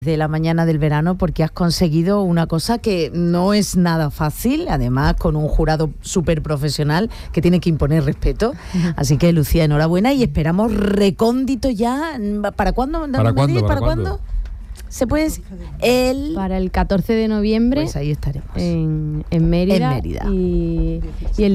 de la mañana del verano, porque has conseguido una cosa que no es nada fácil, además con un jurado súper profesional que tiene que imponer respeto. Así que, Lucía, enhorabuena y esperamos recóndito ya. ¿Para cuándo? ¿Para cuándo? ¿Se puede decir? Para el 14 de noviembre. Pues ahí estaremos. En Mérida. Y el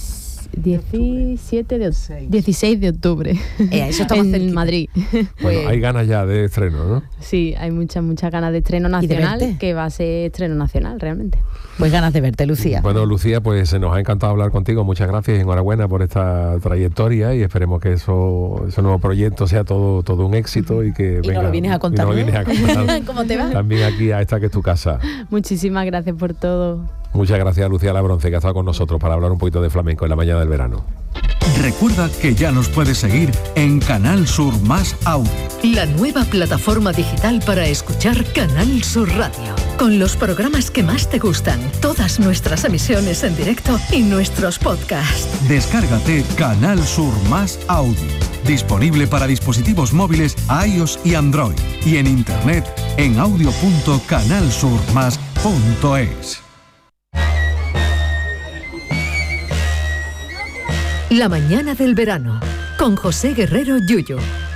16 de octubre. Eso está más en cerquita. Madrid. Bueno, hay ganas ya de estreno, ¿no? Sí, hay muchas ganas de estreno nacional, verte? que va a ser estreno nacional realmente. Pues ganas de verte, Lucía. Bueno, Lucía, pues nos ha encantado hablar contigo. Muchas gracias y enhorabuena por esta trayectoria y esperemos que ese nuevo proyecto sea todo un éxito y que nos lo vienes a contar, ¿no? ¿Cómo te va? También aquí a esta que es tu casa. Muchísimas gracias por todo. Muchas gracias a Lucía Labronce, que ha estado con nosotros para hablar un poquito de flamenco en la mañana del verano. Recuerda que ya nos puedes seguir en Canal Sur Más Audio. La nueva plataforma digital para escuchar Canal Sur Radio. Con los programas que más te gustan, todas nuestras emisiones en directo y nuestros podcasts. Descárgate Canal Sur Más Audio. Disponible para dispositivos móviles iOS y Android. Y en internet en audio.canalsurmas.es. La mañana del verano, con José Guerrero Yuyu.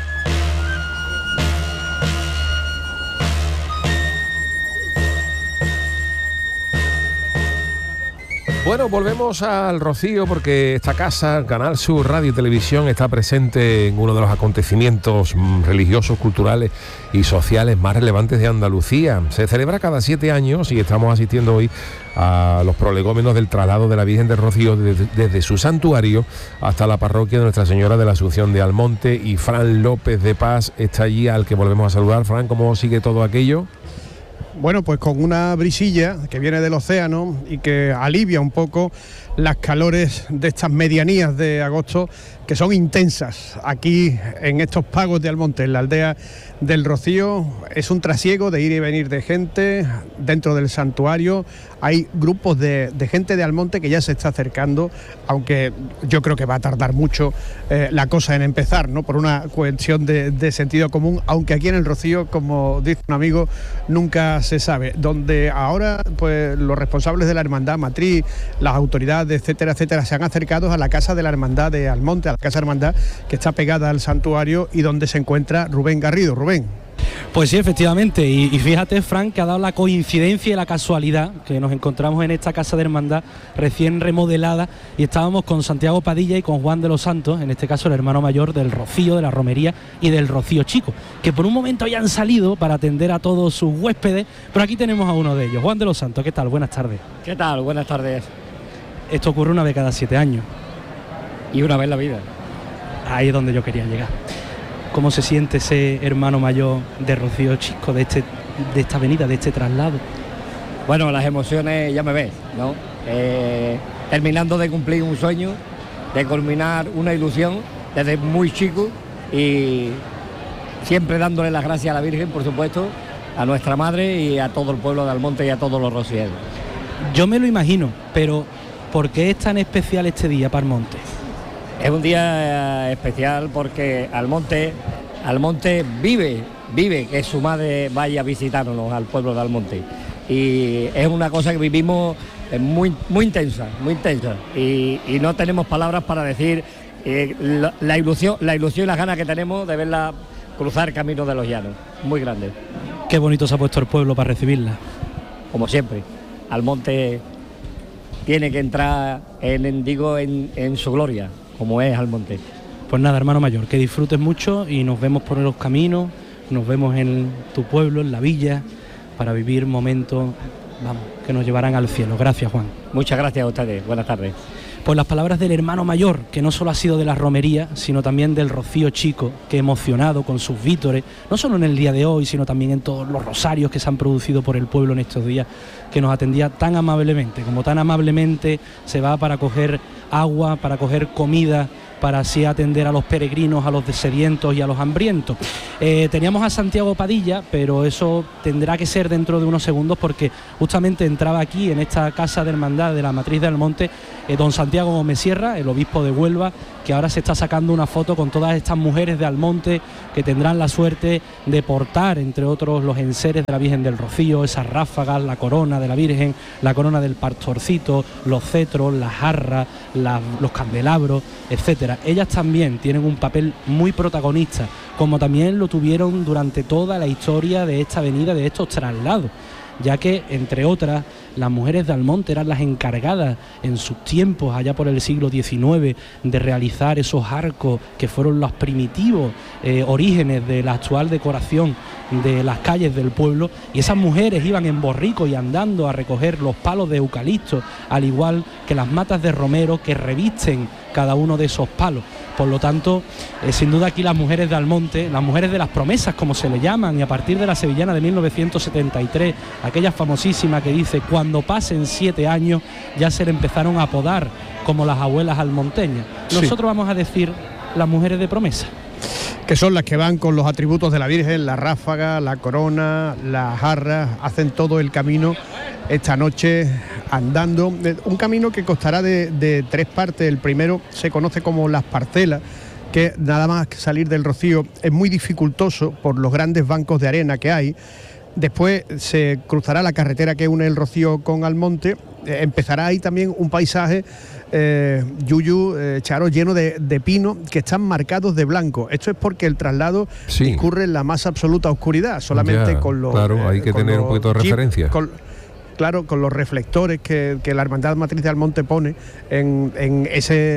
Bueno, volvemos al Rocío porque esta casa, Canal Sur Radio y Televisión, está presente en uno de los acontecimientos religiosos, culturales y sociales más relevantes de Andalucía. Se celebra cada 7 años y estamos asistiendo hoy a los prolegómenos del traslado de la Virgen del Rocío desde su santuario hasta la parroquia de Nuestra Señora de la Asunción de Almonte, y Fran López de Paz está allí, al que volvemos a saludar. Fran, ¿cómo sigue todo aquello? Bueno, pues con una brisilla que viene del océano y que alivia un poco las calores de estas medianías de agosto, que son intensas aquí en estos pagos de Almonte, en la aldea del Rocío. Es un trasiego de ir y venir de gente dentro del santuario. Hay grupos de gente de Almonte que ya se está acercando, aunque yo creo que va a tardar mucho la cosa en empezar, ¿no? Por una cuestión de sentido común, aunque aquí en el Rocío, como dice un amigo, nunca se sabe. Donde ahora pues los responsables de la hermandad matriz, las autoridades, etcétera, se han acercado a la casa de la hermandad de Almonte, a la casa hermandad que está pegada al santuario y donde se encuentra Rubén Garrido. Rubén. Pues sí, efectivamente, y fíjate, Frank, que ha dado la coincidencia y la casualidad que nos encontramos en esta casa de hermandad recién remodelada, y estábamos con Santiago Padilla y con Juan de los Santos, en este caso el hermano mayor del Rocío, de la Romería y del Rocío Chico, que por un momento habían salido para atender a todos sus huéspedes, pero aquí tenemos a uno de ellos. Juan de los Santos, ¿qué tal? Buenas tardes. ¿Qué tal? Buenas tardes. Esto ocurre una vez cada 7 años. Y una vez en la vida. Ahí es donde yo quería llegar. ¿Cómo se siente ese hermano mayor de Rocío Chico, de esta avenida, de este traslado? Bueno, las emociones, ya me ves, ¿no? Terminando de cumplir un sueño, de culminar una ilusión desde muy chico, y siempre dándole las gracias a la Virgen, por supuesto, a nuestra madre y a todo el pueblo de Almonte y a todos los rocieros. Yo me lo imagino, pero ¿por qué es tan especial este día para Almonte? Es un día especial porque Almonte vive que su madre vaya a visitarnos al pueblo de Almonte, y es una cosa que vivimos muy intensa, y no tenemos palabras para decir la ilusión y las ganas que tenemos de verla cruzar camino de los llanos, muy grande. Qué bonito se ha puesto el pueblo para recibirla. Como siempre, Almonte tiene que entrar en su gloria, como es Almonte. Pues nada, hermano mayor, que disfrutes mucho y nos vemos por los caminos, nos vemos en tu pueblo, en la villa, para vivir momentos, vamos, que nos llevarán al cielo. Gracias, Juan. Muchas gracias a ustedes, buenas tardes. Pues las palabras del hermano mayor, que no solo ha sido de la romería, sino también del Rocío Chico, que emocionado con sus vítores, no solo en el día de hoy, sino también en todos los rosarios que se han producido por el pueblo en estos días, que nos atendía tan amablemente, como tan amablemente se va para coger agua, para coger comida para así atender a los peregrinos, a los sedientos y a los hambrientos. Teníamos a Santiago Padilla, pero eso tendrá que ser dentro de unos segundos, porque justamente entraba aquí en esta casa de hermandad de la Matriz de Almonte don Santiago Gómez Sierra, el obispo de Huelva, que ahora se está sacando una foto con todas estas mujeres de Almonte que tendrán la suerte de portar, entre otros, los enseres de la Virgen del Rocío, esas ráfagas, la corona de la Virgen, la corona del pastorcito, los cetros, las jarras, los candelabros, etcétera. Ellas también tienen un papel muy protagonista, como también lo tuvieron durante toda la historia de esta avenida, de estos traslados, ya que, entre otras, las mujeres de Almonte eran las encargadas en sus tiempos, allá por el siglo XIX, de realizar esos arcos que fueron los primitivos orígenes de la actual decoración de las calles del pueblo, y esas mujeres iban en borrico y andando a recoger los palos de eucalipto, al igual que las matas de romero que revisten cada uno de esos palos. Por lo tanto, sin duda aquí las mujeres de Almonte, las mujeres de las promesas, como se le llaman, y a partir de la sevillana de 1973, aquella famosísima que dice: cuando pasen 7 años ya se le empezaron a apodar como las abuelas almonteñas. Nosotros vamos a decir las mujeres de promesa, que son las que van con los atributos de la Virgen, la ráfaga, la corona, las jarras, hacen todo el camino esta noche andando, un camino que constará de 3 partes. El primero se conoce como las parcelas, que nada más salir del Rocío es muy dificultoso por los grandes bancos de arena que hay. Después se cruzará la carretera que une el Rocío con Almonte, empezará ahí también un paisaje, Charo, lleno de pinos que están marcados de blanco. Esto es porque el traslado discurre en la más absoluta oscuridad, solamente con los... Claro, hay que tener un poquito de referencia. Con los reflectores que la Hermandad Matriz de Almonte pone en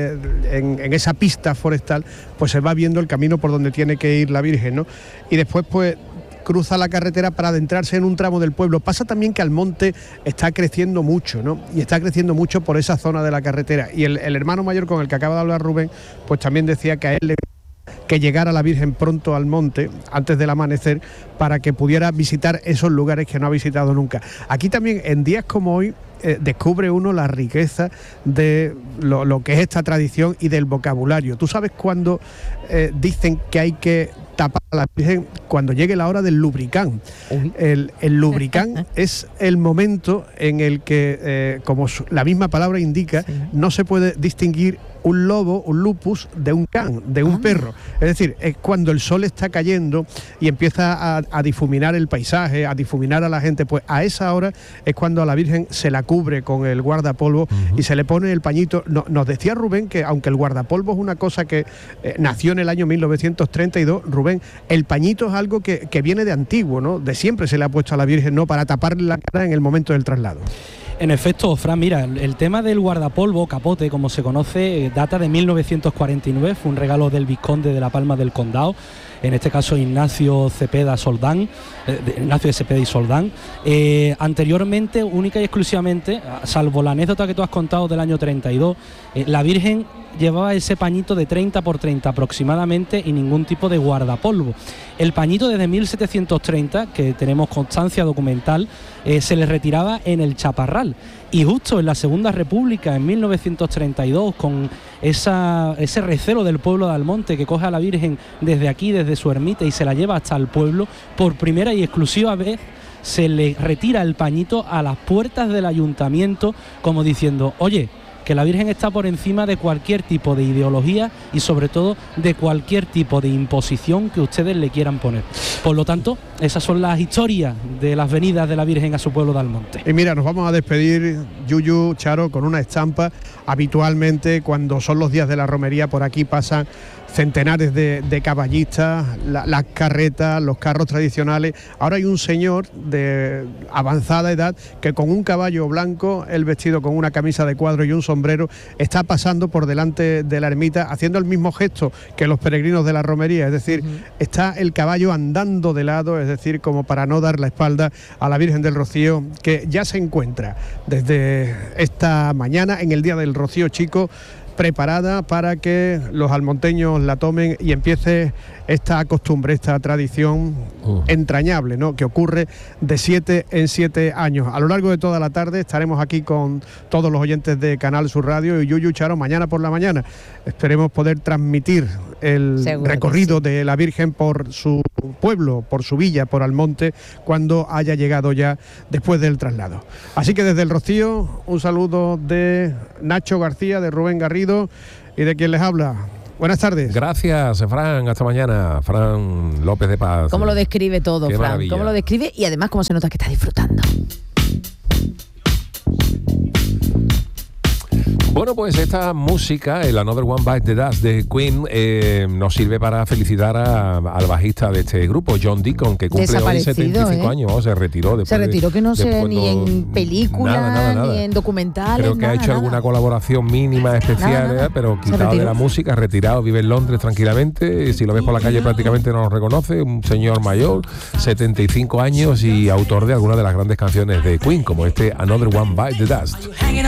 esa pista forestal, pues se va viendo el camino por donde tiene que ir la Virgen, ¿no? Y después, pues, cruza la carretera para adentrarse en un tramo del pueblo. Pasa también que Almonte está creciendo mucho, ¿no? Y está creciendo mucho por esa zona de la carretera. Y el hermano mayor con el que acaba de hablar Rubén, pues también decía que a él le que llegara la Virgen pronto al monte, antes del amanecer, para que pudiera visitar esos lugares que no ha visitado nunca. Aquí también, en días como hoy, descubre uno la riqueza de lo que es esta tradición y del vocabulario. Tú sabes cuando dicen que hay que tapar a la Virgen cuando llegue la hora del lubricán. El lubricán es el momento en el que, como la misma palabra indica, no se puede distinguir un lobo, un lupus, de un can, de un perro. Es decir, es cuando el sol está cayendo y empieza a difuminar el paisaje, a difuminar a la gente, pues a esa hora es cuando a la Virgen se la cubre con el guardapolvo y se le pone el pañito. Nos decía Rubén que, aunque el guardapolvo es una cosa que nació en el año 1932, Rubén, el pañito es algo que viene de antiguo, ¿no? De siempre se le ha puesto a la Virgen, ¿no?, para taparle la cara en el momento del traslado. En efecto, Fran, mira, el tema del guardapolvo, capote, como se conoce, data de 1949, fue un regalo del vizconde de la Palma del Condado, en este caso Ignacio Cepeda Soldán, Ignacio de Cepeda y Soldán. Anteriormente, única y exclusivamente, salvo la anécdota que tú has contado del año 32, la Virgen llevaba ese pañito de 30 por 30 aproximadamente y ningún tipo de guardapolvo. El pañito desde 1730, que tenemos constancia documental, se le retiraba en el Chaparral. Y justo en la Segunda República, en 1932, con ese recelo del pueblo de Almonte, que coge a la Virgen desde aquí, desde su ermita, y se la lleva hasta el pueblo, por primera y exclusiva vez se le retira el pañito a las puertas del ayuntamiento, como diciendo: oye, que la Virgen está por encima de cualquier tipo de ideología y sobre todo de cualquier tipo de imposición que ustedes le quieran poner. Por lo tanto, esas son las historias de las venidas de la Virgen a su pueblo de Almonte. Y mira, nos vamos a despedir, Yuyu, Charo, con una estampa. Habitualmente, cuando son los días de la romería, por aquí pasan centenares de caballistas, las carretas, los carros tradicionales. Ahora hay un señor de avanzada edad que, con un caballo blanco, él vestido con una camisa de cuadro y un sombrero, está pasando por delante de la ermita haciendo el mismo gesto que los peregrinos de la romería, es decir, está el caballo andando de lado, es decir, como para no dar la espalda a la Virgen del Rocío, que ya se encuentra desde esta mañana en el Día del Rocío Chico preparada para que los almonteños la tomen y empiece esta costumbre, esta tradición entrañable, ¿no?, que ocurre de 7 en 7 años. A lo largo de toda la tarde estaremos aquí con todos los oyentes de Canal Sur Radio y Yuyu, Charo, mañana por la mañana esperemos poder transmitir el recorrido de la Virgen por su pueblo, por su villa, por Almonte, cuando haya llegado ya después del traslado. Así que desde el Rocío, un saludo de Nacho García, de Rubén Garrido y de quien les habla. Buenas tardes. Gracias, Fran. Hasta mañana. Fran López de Paz. ¿Cómo lo describe todo, Qué Fran? maravilla. ¿Cómo lo describe? Y además, cómo se nota que está disfrutando. Bueno, pues esta música, el Another One Bites the Dust de Queen, nos sirve para felicitar al bajista de este grupo, John Deacon, que cumple hoy 75 años. Se retiró después. Se retiró que no sé ni en película, nada. ni en documentales. Creo que ha hecho alguna colaboración mínima, especial, Nada. pero quitado de la música, retirado, vive en Londres tranquilamente. Si lo ves por la calle prácticamente no lo reconoce. Un señor mayor, 75 años y autor de algunas de las grandes canciones de Queen, como este Another One Bites the Dust.